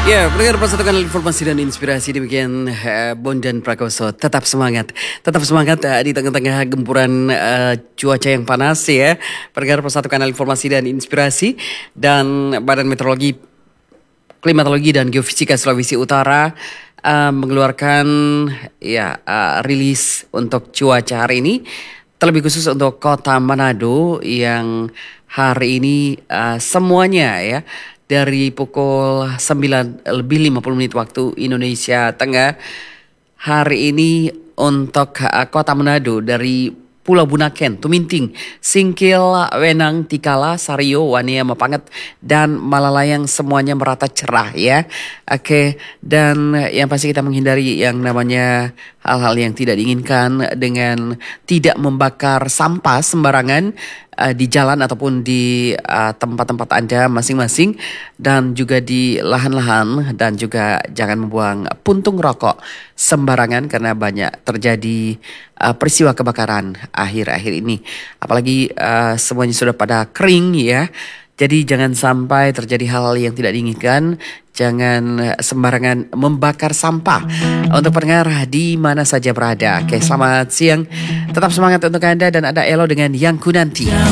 Ya, pendengar persatukan informasi dan inspirasi demikian Bondan Prakoso. Tetap semangat di tengah-tengah gempuran cuaca yang panas ya. Pendengar persatukan informasi dan inspirasi dan Badan Meteorologi, Klimatologi dan Geofisika Sulawesi Utara mengeluarkan rilis untuk cuaca hari ini. Terlebih khusus untuk Kota Manado yang hari ini semuanya ya. Dari pukul 9:50 waktu Indonesia Tengah hari ini untuk Kota Manado dari Pulau Bunaken, Tuminting, Singkil, Wenang, Tikala, Sario, Wania, Mapanget, dan Malalayang semuanya merata cerah ya. Oke, dan yang pasti kita menghindari yang namanya hal-hal yang tidak diinginkan dengan tidak membakar sampah sembarangan di jalan ataupun di tempat-tempat Anda masing-masing, dan juga di lahan-lahan, dan juga jangan membuang puntung rokok sembarangan karena banyak terjadi peristiwa kebakaran akhir-akhir ini. Apalagi semuanya sudah pada kering ya. Jadi jangan sampai terjadi hal-hal yang tidak diinginkan. Jangan sembarangan membakar sampah. Untuk pendengar di mana saja berada. Oke, selamat siang. Tetap semangat untuk Anda dan ada Elo dengan Yang Ku Nanti.